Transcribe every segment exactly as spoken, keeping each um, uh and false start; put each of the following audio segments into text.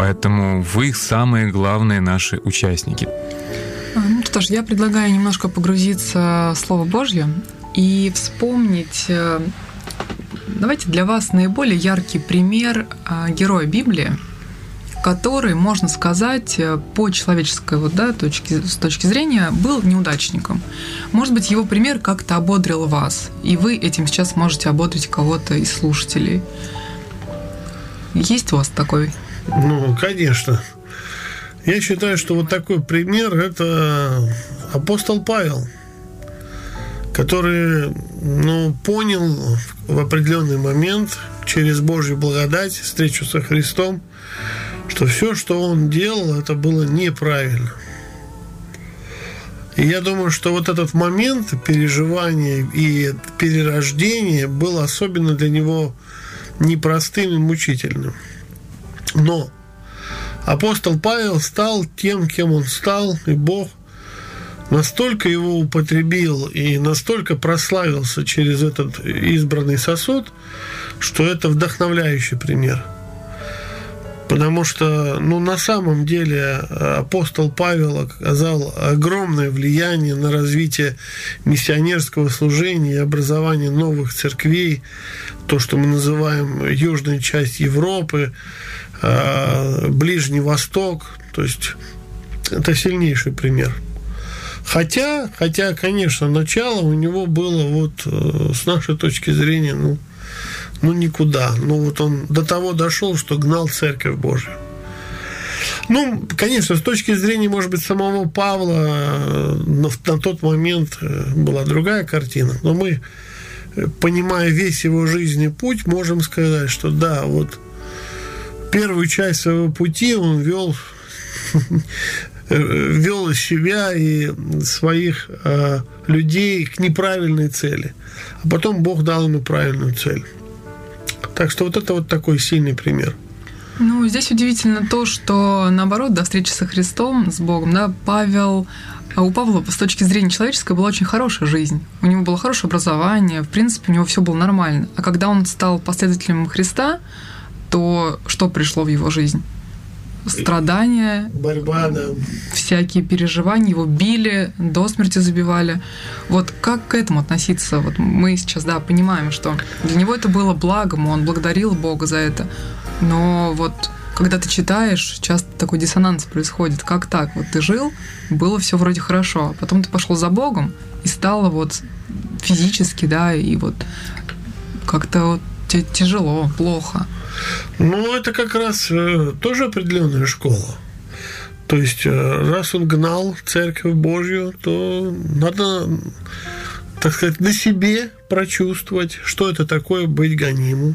Поэтому вы самые главные наши участники. Ну что ж, я предлагаю немножко погрузиться в Слово Божье и вспомнить, давайте для вас наиболее яркий пример героя Библии, который, можно сказать, по человеческой вот, да, точки, с точки зрения, был неудачником. Может быть, его пример как-то ободрил вас, и вы этим сейчас можете ободрить кого-то из слушателей. Есть у вас такой? Ну, конечно. Я считаю, что вот такой пример – это апостол Павел, который, ну, понял в определенный момент через Божью благодать, встречу со Христом, что все, что он делал, это было неправильно. И я думаю, что вот этот момент переживания и перерождения был особенно для него непростым и мучительным. Но апостол Павел стал тем, кем он стал, и Бог настолько его употребил и настолько прославился через этот избранный сосуд, что это вдохновляющий пример. Потому что, ну, на самом деле апостол Павел оказал огромное влияние на развитие миссионерского служения и образование новых церквей, то, что мы называем южная часть Европы, Ближний Восток. То есть это сильнейший пример. Хотя, хотя, конечно, начало у него было вот с нашей точки зрения, ну, ну никуда. Ну вот он до того дошел, что гнал Церковь Божию. Ну, конечно, с точки зрения, может быть, самого Павла на, на тот момент была другая картина. Но мы, понимая весь его жизненный путь, можем сказать, что да, вот первую часть своего пути он вел, вел себя и своих э, людей к неправильной цели. А потом Бог дал ему правильную цель. Так что вот это вот такой сильный пример. Ну, здесь удивительно то, что, наоборот, до встречи со Христом, с Богом, да, Павел, у Павла с точки зрения человеческой была очень хорошая жизнь. У него было хорошее образование, в принципе, у него все было нормально. А когда он стал последователем Христа, то что пришло в его жизнь? Страдания, борьба, да. Всякие переживания, его били, до смерти забивали. Вот как к этому относиться? Вот мы сейчас, да, понимаем, что для него это было благом, он благодарил Бога за это. Но вот когда ты читаешь, часто такой диссонанс происходит. Как так? Вот ты жил, было все вроде хорошо, а потом ты пошел за Богом, и стало вот физически, да, и вот как-то вот тяжело, плохо. Ну, это как раз э, тоже определенная школа. То есть, э, раз он гнал Церковь Божью, то надо, так сказать, на себе прочувствовать, что это такое быть гонимым.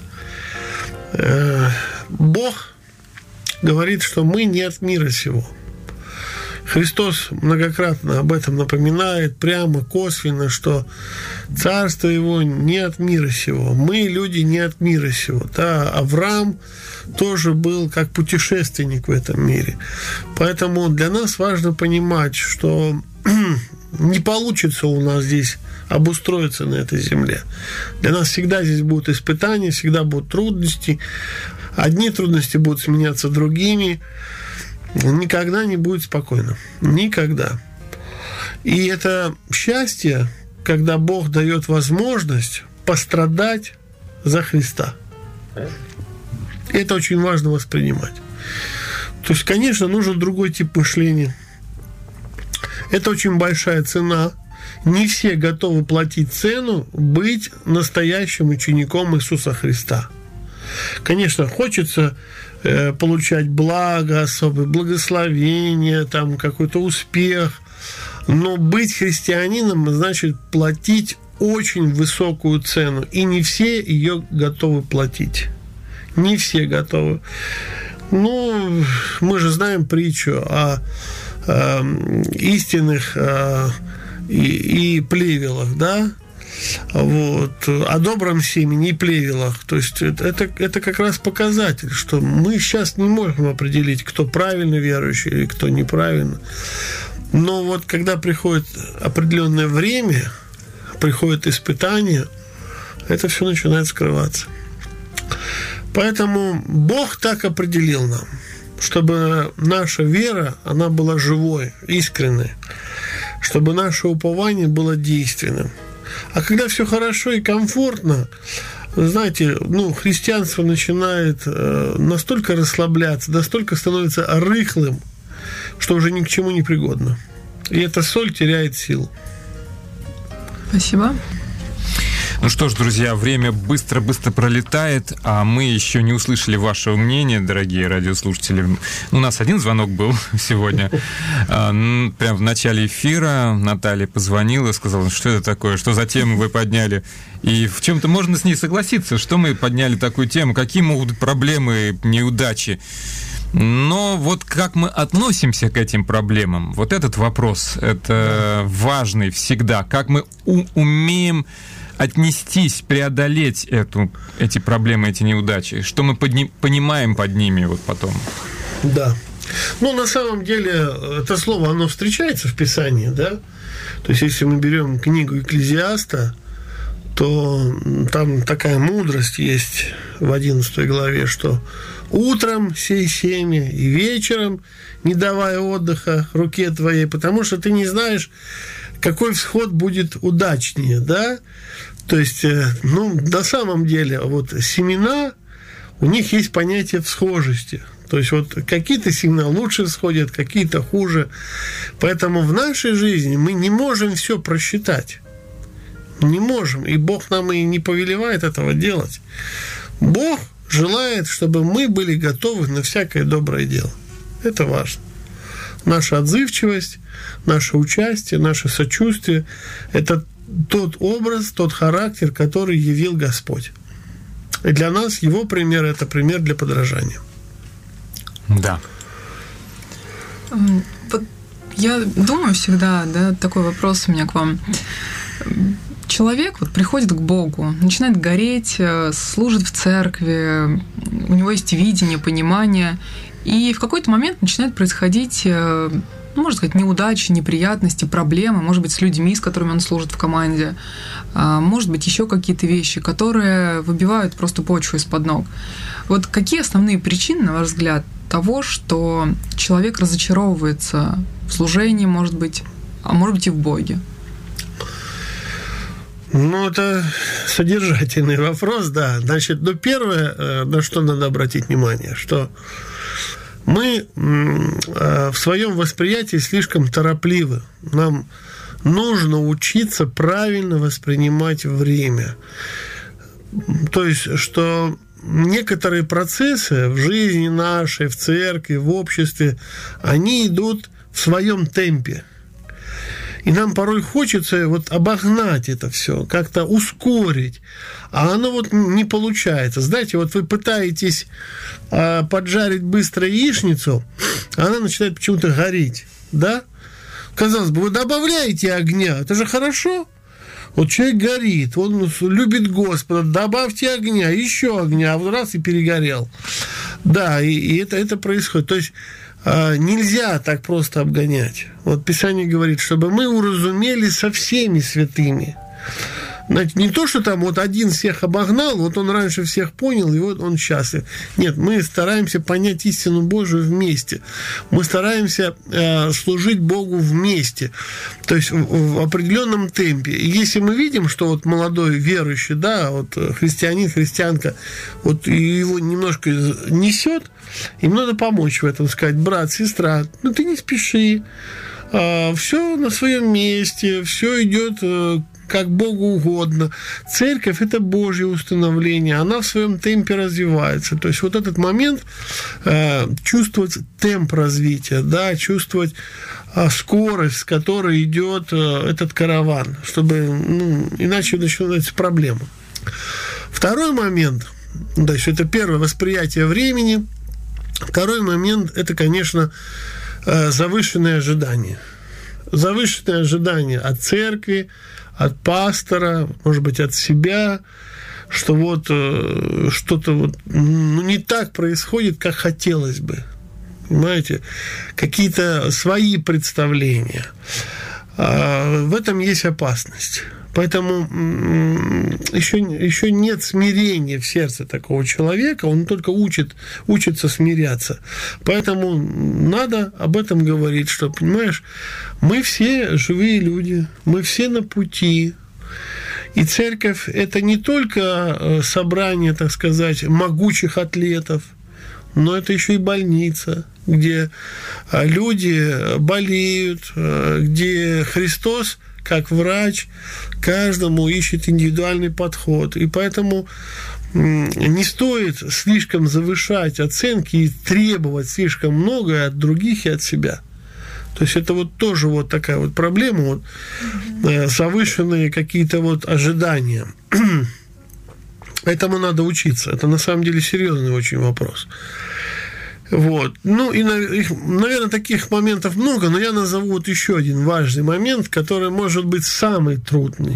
Э, Бог говорит, что мы не от мира сего. Христос многократно об этом напоминает, прямо, косвенно, что царство его не от мира сего. Мы, люди, не от мира сего. Да, Авраам тоже был как путешественник в этом мире. Поэтому для нас важно понимать, что не получится у нас здесь обустроиться на этой земле. Для нас всегда здесь будут испытания, всегда будут трудности. Одни трудности будут сменяться другими. Никогда не будет спокойно. Никогда. И это счастье, когда Бог дает возможность пострадать за Христа. Это очень важно воспринимать. То есть, конечно, нужен другой тип мышления. Это очень большая цена. Не все готовы платить цену быть настоящим учеником Иисуса Христа. Конечно, хочется э, получать благо, особое благословение, там, какой-то успех, но быть христианином значит платить очень высокую цену, и не все ее готовы платить. Не все готовы. Ну, мы же знаем притчу о, о истинных о, и, и плевелах, да? Вот, о добром семени и плевелах. То есть это, это как раз показатель, что мы сейчас не можем определить, кто правильно верующий или кто неправильно. Но вот когда приходит определенное время, приходит испытание, это все начинает скрываться. Поэтому Бог так определил нам. чтобы наша вера, она была живой, искренней, чтобы наше упование было действенным. А когда все хорошо и комфортно, знаете, ну, христианство начинает э, настолько расслабляться, настолько становится рыхлым, что уже ни к чему не пригодно. И эта соль теряет силу. Спасибо. Ну что ж, друзья, время быстро-быстро пролетает, а мы еще не услышали вашего мнения, дорогие радиослушатели. У нас один звонок был сегодня. Прямо в начале эфира Наталья позвонила, сказала, что это такое, что за тему вы подняли. И в чем-то можно с ней согласиться, что мы подняли такую тему, какие могут быть проблемы, неудачи. Но вот как мы относимся к этим проблемам, вот этот вопрос, это важный всегда. Как мы у- умеем отнестись, преодолеть эту, эти проблемы, эти неудачи, что мы подни- понимаем под ними вот потом. Да. Ну, на самом деле, это слово, оно встречается в Писании, да? То есть, если мы берем книгу Экклезиаста, то там такая мудрость есть в одиннадцатой главе, что утром сей семя и вечером не давай отдыха руке твоей, потому что ты не знаешь, какой всход будет удачнее, да? То есть, ну, на самом деле, вот семена, у них есть понятие всхожести. То есть, вот какие-то семена лучше всходят, какие-то хуже. Поэтому в нашей жизни мы не можем все просчитать. Не можем. И Бог нам и не повелевает этого делать. Бог желает, чтобы мы были готовы на всякое доброе дело. Это важно. Наша отзывчивость, наше участие, наше сочувствие – это тот образ, тот характер, который явил Господь. И для нас его пример – это пример для подражания. Да. Вот я думаю всегда, да, такой вопрос у меня к вам. Человек вот приходит к Богу, начинает гореть, служит в церкви, у него есть видение, понимание, и в какой-то момент начинает происходить, ну, можно сказать, неудачи, неприятности, проблемы, может быть, с людьми, с которыми он служит в команде, может быть, еще какие-то вещи, которые выбивают просто почву из-под ног. Вот какие основные причины, на ваш взгляд, того, что человек разочаровывается в служении, может быть, а может быть и в Боге? Ну, это содержательный вопрос, да. Значит, ну, первое, на что надо обратить внимание, что мы в своем восприятии слишком торопливы. Нам нужно учиться правильно воспринимать время. То есть, что некоторые процессы в жизни нашей, в церкви, в обществе, они идут в своем темпе. И нам порой хочется вот обогнать это все, как-то ускорить. А оно вот не получается. Знаете, вот вы пытаетесь э, поджарить быстро яичницу, а она начинает почему-то гореть. Да? Казалось бы, вы добавляете огня, это же хорошо. Вот человек горит, он любит Господа, добавьте огня, еще огня, а вот раз и перегорел. Да, и, и это, это происходит. То есть нельзя так просто обгонять. Вот Писание говорит, чтобы мы уразумели со всеми святыми. Значит, не то, что там вот один всех обогнал, вот он раньше всех понял, и вот он счастлив. Нет, мы стараемся понять истину Божию вместе. Мы стараемся э, служить Богу вместе. То есть в, в определенном темпе. И если мы видим, что вот молодой верующий, да, вот христианин, христианка, вот его немножко несет, им надо помочь в этом, сказать: брат, сестра, ну ты не спеши, э, все на своем месте, все идет э, как Богу угодно. Церковь – это Божье установление, она в своем темпе развивается. То есть вот этот момент, э, чувствовать темп развития, да, чувствовать э, скорость, с которой идет э, этот караван, чтобы, ну, иначе начинаются проблемы. Второй момент, то есть это первое, восприятие времени. Второй момент – это, конечно, э, завышенные ожидания. Завышенные ожидания от церкви, от пастора, может быть, от себя, что вот э, что-то вот, ну, не так происходит, как хотелось бы. Понимаете? Какие-то свои представления. А в этом есть опасность. Поэтому еще, еще нет смирения в сердце такого человека, он только учит, учится смиряться. Поэтому надо об этом говорить, что, понимаешь, мы все живые люди, мы все на пути. И церковь – это не только собрание, так сказать, могучих атлетов, но это еще и больница, где люди болеют, где Христос, как врач, каждому ищет индивидуальный подход. И поэтому не стоит слишком завышать оценки и требовать слишком многое от других и от себя. То есть это вот тоже вот такая вот проблема, вот, завышенные какие-то вот ожидания. Этому надо учиться. Это на самом деле серьезный очень вопрос. Вот. Ну, и, наверное, таких моментов много, но я назову вот еще один важный момент, который может быть самый трудный.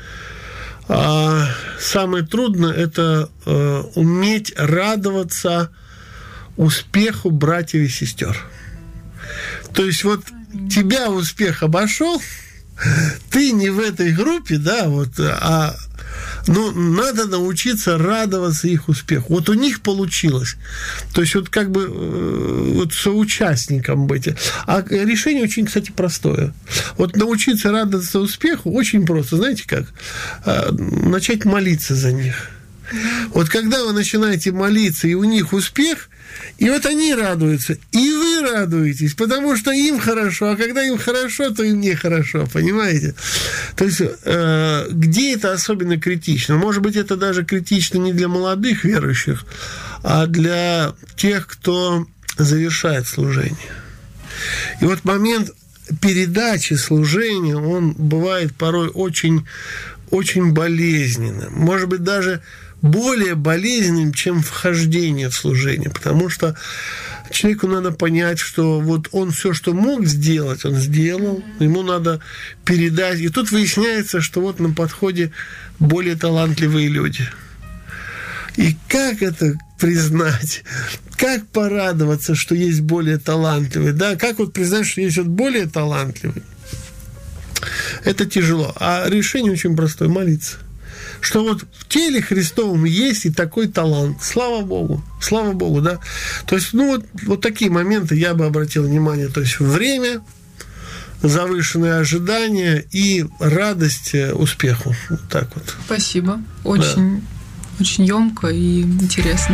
А самое трудное – это э, уметь радоваться успеху братьев и сестер. То есть вот тебя успех обошел, ты не в этой группе, да, вот, а ну, надо научиться радоваться их успеху. Вот у них получилось. То есть вот как бы вот соучастником быть. А решение очень, кстати, простое. Вот научиться радоваться успеху очень просто. Знаете как? Начать молиться за них. Вот когда вы начинаете молиться, и у них успех, и вот они радуются, и вы радуетесь, потому что им хорошо, а когда им хорошо, то и мне хорошо, понимаете? То есть, э, где это особенно критично? Может быть, это даже критично не для молодых верующих, а для тех, кто завершает служение. И вот момент передачи служения, он бывает порой очень, очень болезненным. Может быть, даже более болезненным, чем вхождение в служение, потому что человеку надо понять, что вот он все, что мог сделать, он сделал, ему надо передать. И тут выясняется, что вот на подходе более талантливые люди. И как это признать? Как порадоваться, что есть более талантливые? Да? Как вот признать, что есть вот более талантливые? Это тяжело. А решение очень простое – молиться. Что вот в теле Христовом есть и такой талант. Слава Богу. Слава Богу, да. То есть, ну, вот, вот такие моменты я бы обратил внимание. То есть, время, завышенные ожидания и радость успеху. Вот так вот. Спасибо. Очень, да. Очень емко и интересно.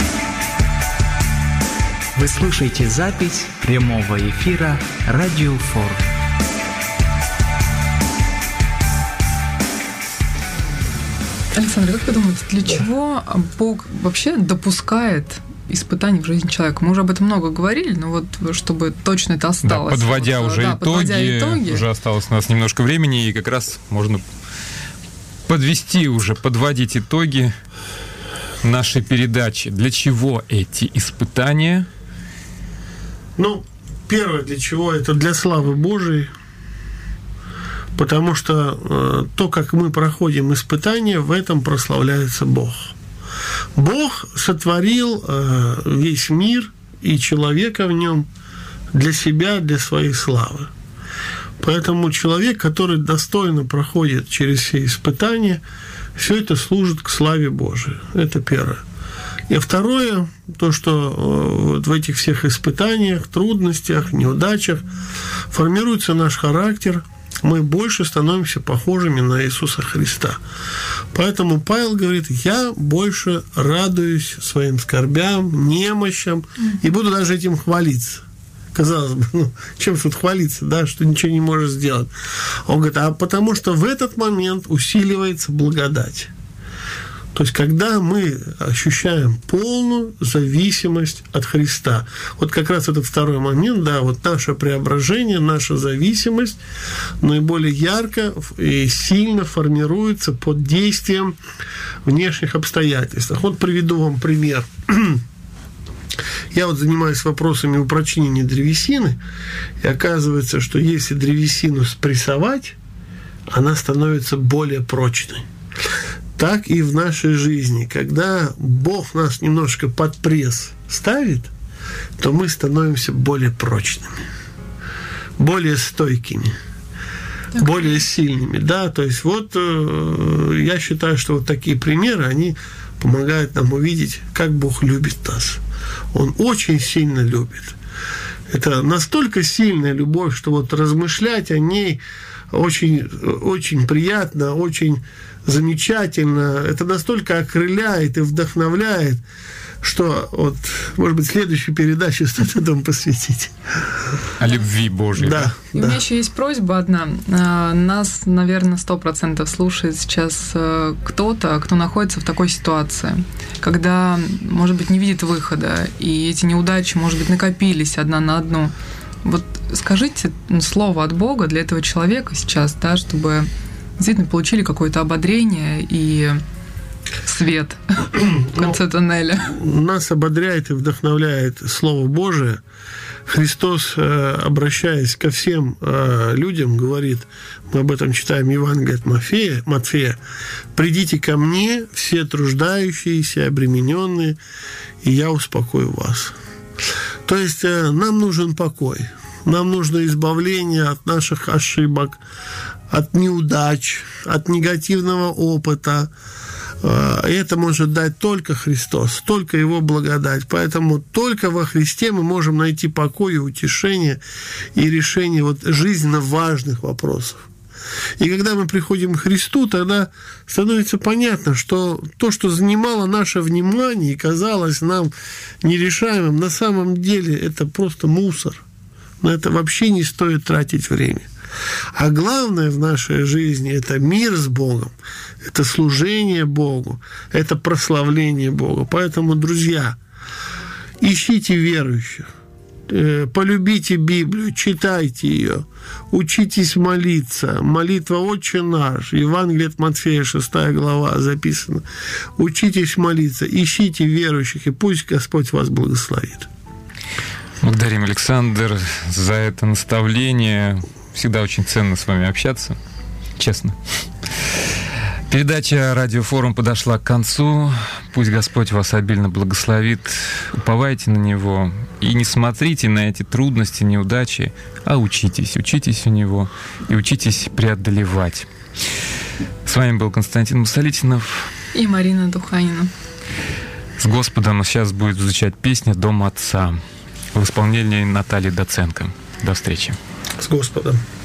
Вы слушаете запись прямого эфира Радио Фор. Александр, как вы думаете, для чего Бог вообще допускает испытаний в жизни человека? Мы уже об этом много говорили, но вот чтобы точно это осталось. Да, подводя вот, уже да, итоги, подводя итоги, уже осталось у нас немножко времени, и как раз можно подвести уже, подводить итоги нашей передачи. Для чего эти испытания? Ну, первое, для чего? Это для славы Божией. Потому что э, то, как мы проходим испытания, в этом прославляется Бог. Бог сотворил э, весь мир и человека в нем для себя, для своей славы. Поэтому человек, который достойно проходит через все испытания, все это служит к славе Божией. Это первое. И второе, то, что вот в этих всех испытаниях, трудностях, неудачах формируется наш характер, мы больше становимся похожими на Иисуса Христа. Поэтому Павел говорит, я больше радуюсь своим скорбям, немощам, и буду даже этим хвалиться. Казалось бы, ну, чем тут хвалиться, да, что ничего не можешь сделать. Он говорит, а потому что в этот момент усиливается благодать. То есть, когда мы ощущаем полную зависимость от Христа. Вот как раз этот второй момент, да, вот наше преображение, наша зависимость наиболее ярко и сильно формируется под действием внешних обстоятельств. Вот приведу вам пример. Я вот занимаюсь вопросами упрочнения древесины, и оказывается, что если древесину спрессовать, она становится более прочной. Так и в нашей жизни. Когда Бог нас немножко под пресс ставит, то мы становимся более прочными, более стойкими. Так. более сильными. Да? То есть вот э, я считаю, что вот такие примеры, они помогают нам увидеть, как Бог любит нас. Он очень сильно любит. Это настолько сильная любовь, что вот размышлять о ней очень, очень приятно, очень замечательно. Это настолько окрыляет и вдохновляет, что вот, может быть, следующую передачу стоит этому посвятить. О любви Божьей. Да. И у меня еще есть просьба одна. Нас, наверное, сто процентов слушает сейчас кто-то, кто находится в такой ситуации, когда, может быть, не видит выхода, и эти неудачи, может быть, накопились одна на одну. Вот скажите слово от Бога для этого человека сейчас, да, чтобы действительно получили какое-то ободрение и свет в конце тоннеля. Нас ободряет и вдохновляет Слово Божие. Христос, обращаясь ко всем людям, говорит, мы об этом читаем в Евангелии от Матфея, Матфея: «Придите ко мне, все труждающиеся, обремененные, и я успокою вас». То есть нам нужен покой, нам нужно избавление от наших ошибок, от неудач, от негативного опыта. И это может дать только Христос, только Его благодать. Поэтому только во Христе мы можем найти покой и утешение и решение вот жизненно важных вопросов. И когда мы приходим к Христу, тогда становится понятно, что то, что занимало наше внимание и казалось нам нерешаемым, на самом деле это просто мусор. На это вообще не стоит тратить время. А главное в нашей жизни – это мир с Богом, это служение Богу, это прославление Бога. Поэтому, друзья, ищите верующих, полюбите Библию, читайте ее, учитесь молиться. Молитва «Отче наш», Евангелие от Матфея, шестая глава записано. Учитесь молиться, ищите верующих, и пусть Господь вас благословит. Благодарим, Александр, за это наставление. Всегда очень ценно с вами общаться, честно. Передача «Радиофорум» подошла к концу. Пусть Господь вас обильно благословит. Уповайте на Него и не смотрите на эти трудности, неудачи, а учитесь. Учитесь у Него и учитесь преодолевать. С вами был Константин Мусолитинов и Марина Духанина. С Господом сейчас будет звучать песня «Дом Отца» в исполнении Натальи Доценко. До встречи. С Господом.